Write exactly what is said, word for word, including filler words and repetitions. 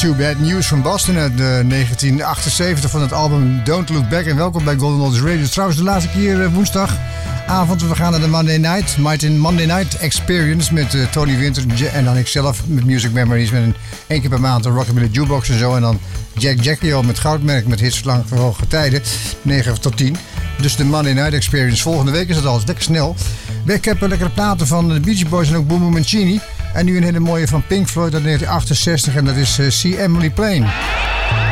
Too Bad News from Boston uit uh, negentien achtenzeventig van het album Don't Look Back. En welkom bij Golden Oldies Radio. Trouwens de laatste keer uh, woensdagavond. We gaan naar de Monday Night. Monday Night Experience met uh, Tony Winter en dan ikzelf met Music Memories. Met een één keer per maand een Rockabilly Jukebox en zo. En dan Jack Jacklio met Goudmerk met hits lang voor hoge tijden. negen tot tien. Dus de Monday Night Experience. Volgende week is het al lekker snel. Ik heb lekkere platen van de Beach Boys en ook Boom Boom Mancini. En nu een hele mooie van Pink Floyd uit negentien achtenzestig en dat is uh, See Emily Plain.